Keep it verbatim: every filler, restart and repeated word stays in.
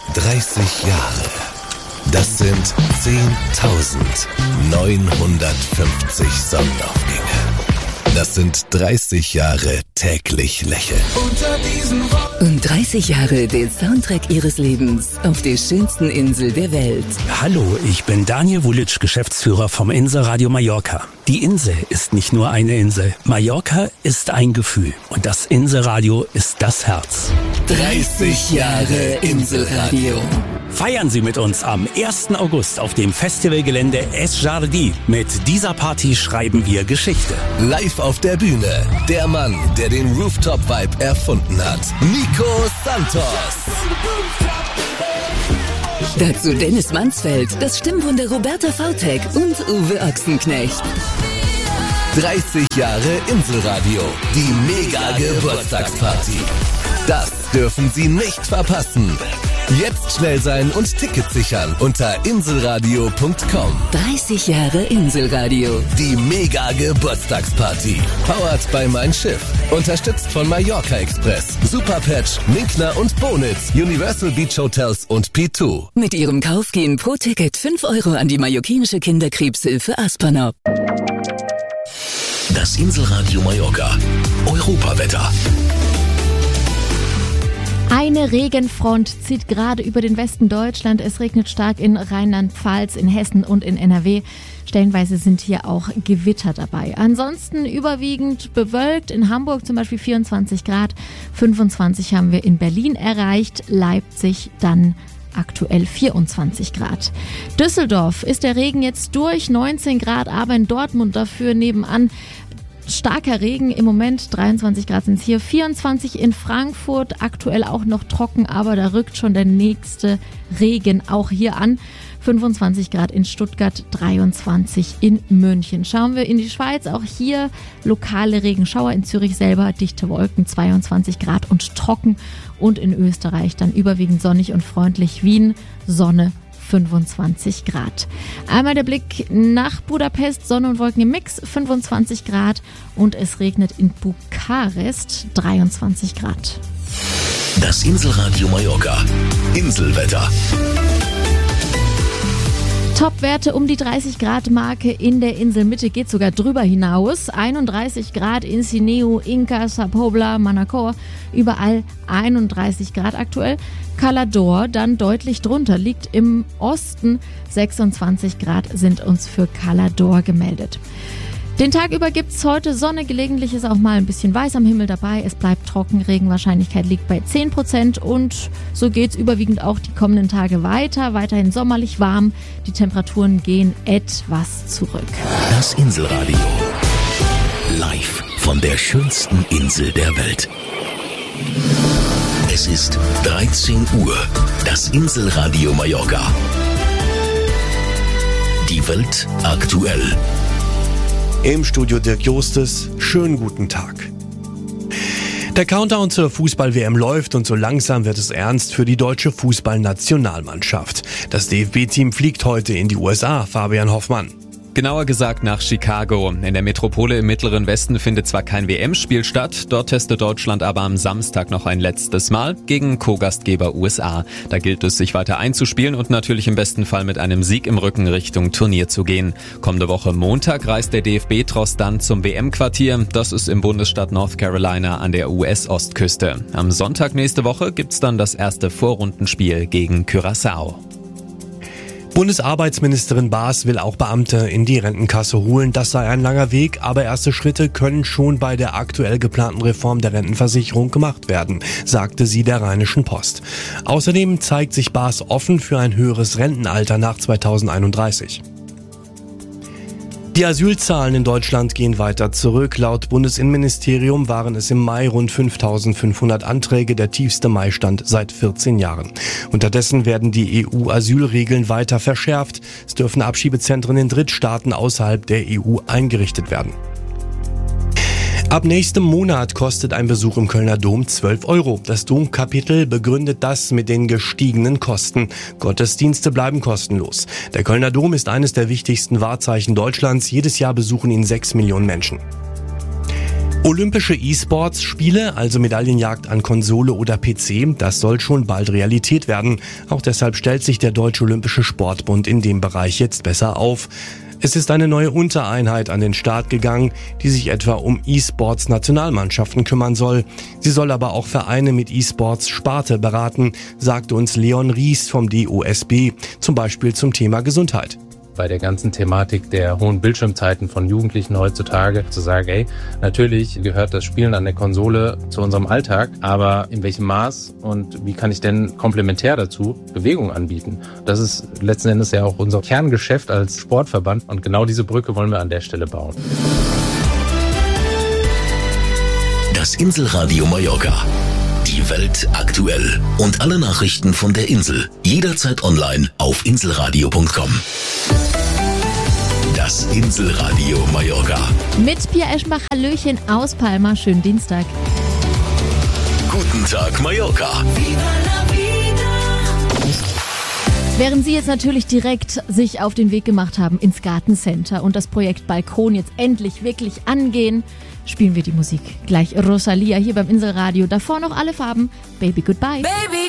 dreißig Jahre. Das sind zehntausendneunhundertfünfzig Sonnenaufgänge. Das sind dreißig Jahre täglich lächeln. Und dreißig Jahre den Soundtrack Ihres Lebens auf der schönsten Insel der Welt. Hallo, ich bin Daniel Vulic, Geschäftsführer vom Inselradio Mallorca. Die Insel ist nicht nur eine Insel. Mallorca ist ein Gefühl. Und das Inselradio ist das Herz. dreißig Jahre Inselradio. Feiern Sie mit uns am ersten August auf dem Festivalgelände Es Jardí. Mit dieser Party schreiben wir Geschichte. Live auf der Bühne, der Mann, der den Rooftop-Vibe erfunden hat. Nico Santos. Dazu Dennis Mansfeld, das Stimmwunder Roberta Vautek und Uwe Ochsenknecht. dreißig Jahre Inselradio, die Mega-Geburtstagsparty. Das dürfen Sie nicht verpassen. Jetzt schnell sein und Tickets sichern unter inselradio punkt com. dreißig Jahre Inselradio. Die Mega-Geburtstagsparty. Powered by Mein Schiff. Unterstützt von Mallorca Express, Superpatch, Minkner und Bonitz, Universal Beach Hotels und P zwei. Mit Ihrem Kauf gehen pro Ticket fünf Euro an die mallorquinische Kinderkrebshilfe Aspernop. Das Inselradio Mallorca. Europawetter. Eine Regenfront zieht gerade über den Westen Deutschland. Es regnet stark in Rheinland-Pfalz, in Hessen und in N R W. Stellenweise sind hier auch Gewitter dabei. Ansonsten überwiegend bewölkt. In Hamburg zum Beispiel vierundzwanzig Grad. fünfundzwanzig haben wir in Berlin erreicht. Leipzig dann aktuell vierundzwanzig Grad. Düsseldorf ist der Regen jetzt durch. neunzehn Grad, aber in Dortmund dafür nebenan starker Regen, im Moment dreiundzwanzig Grad sind es hier, vierundzwanzig in Frankfurt, aktuell auch noch trocken, aber da rückt schon der nächste Regen auch hier an. fünfundzwanzig Grad in Stuttgart, dreiundzwanzig in München. Schauen wir in die Schweiz, auch hier lokale Regenschauer, in Zürich selber dichte Wolken, zweiundzwanzig Grad und trocken, und in Österreich dann überwiegend sonnig und freundlich, Wien, Sonne, fünfundzwanzig Grad. Einmal der Blick nach Budapest, Sonne und Wolken im Mix, fünfundzwanzig Grad, und es regnet in Bukarest, dreiundzwanzig Grad. Das Inselradio Mallorca. Inselwetter. Topwerte um die dreißig Grad Marke in der Inselmitte, geht sogar drüber hinaus. einunddreißig Grad in Sineu, Inca, Sa Pobla, Manacor, überall einunddreißig Grad aktuell. Calador dann deutlich drunter, liegt im Osten. sechsundzwanzig Grad sind uns für Calador gemeldet. Den Tag über gibt's heute Sonne, gelegentlich ist auch mal ein bisschen weiß am Himmel dabei. Es bleibt trocken, Regenwahrscheinlichkeit liegt bei zehn Prozent, und so geht's überwiegend auch die kommenden Tage weiter. Weiterhin sommerlich warm, die Temperaturen gehen etwas zurück. Das Inselradio. Live von der schönsten Insel der Welt. Es ist dreizehn Uhr. Das Inselradio Mallorca. Die Welt aktuell. Im Studio Dirk Jostes, schönen guten Tag. Der Countdown zur Fußball-W M läuft, und so langsam wird es ernst für die deutsche Fußballnationalmannschaft. Das D F B-Team fliegt heute in die U S A, Fabian Hoffmann. Genauer gesagt nach Chicago. In der Metropole im Mittleren Westen findet zwar kein W M-Spiel statt, dort testet Deutschland aber am Samstag noch ein letztes Mal gegen Co-Gastgeber U S A. Da gilt es, sich weiter einzuspielen und natürlich im besten Fall mit einem Sieg im Rücken Richtung Turnier zu gehen. Kommende Woche Montag reist der D F B-Tross dann zum W M-Quartier. Das ist im Bundesstaat North Carolina an der U S-Ostküste. Am Sonntag nächste Woche gibt's dann das erste Vorrundenspiel gegen Curaçao. Bundesarbeitsministerin Baas will auch Beamte in die Rentenkasse holen. Das sei ein langer Weg, aber erste Schritte können schon bei der aktuell geplanten Reform der Rentenversicherung gemacht werden, sagte sie der Rheinischen Post. Außerdem zeigt sich Baas offen für ein höheres Rentenalter nach zweitausendeinunddreißig. Die Asylzahlen in Deutschland gehen weiter zurück. Laut Bundesinnenministerium waren es im Mai rund fünftausendfünfhundert Anträge, der tiefste Maistand seit vierzehn Jahren. Unterdessen werden die E U-Asylregeln weiter verschärft. Es dürfen Abschiebezentren in Drittstaaten außerhalb der E U eingerichtet werden. Ab nächstem Monat kostet ein Besuch im Kölner Dom zwölf Euro. Das Domkapitel begründet das mit den gestiegenen Kosten. Gottesdienste bleiben kostenlos. Der Kölner Dom ist eines der wichtigsten Wahrzeichen Deutschlands. Jedes Jahr besuchen ihn sechs Millionen Menschen. Olympische E-Sports-Spiele, also Medaillenjagd an Konsole oder P C, das soll schon bald Realität werden. Auch deshalb stellt sich der Deutsche Olympische Sportbund in dem Bereich jetzt besser auf. Es ist eine neue Untereinheit an den Start gegangen, die sich etwa um E-Sports-Nationalmannschaften kümmern soll. Sie soll aber auch Vereine mit E-Sports-Sparte beraten, sagte uns Leon Ries vom D O S B, zum Beispiel zum Thema Gesundheit. Bei der ganzen Thematik der hohen Bildschirmzeiten von Jugendlichen heutzutage zu sagen, ey, natürlich gehört das Spielen an der Konsole zu unserem Alltag, aber in welchem Maß und wie kann ich denn komplementär dazu Bewegung anbieten? Das ist letzten Endes ja auch unser Kerngeschäft als Sportverband und genau diese Brücke wollen wir an der Stelle bauen. Das Inselradio Mallorca. Die Welt aktuell und alle Nachrichten von der Insel jederzeit online auf inselradio punkt com. Das Inselradio Mallorca. Mit Pia Eschenbach, Hallöchen aus Palma. Schönen Dienstag. Guten Tag, Mallorca. Während Sie jetzt natürlich direkt sich auf den Weg gemacht haben ins Gartencenter und das Projekt Balkon jetzt endlich wirklich angehen, spielen wir die Musik. Gleich Rosalia hier beim Inselradio. Davor noch alle Farben. Baby Goodbye. Baby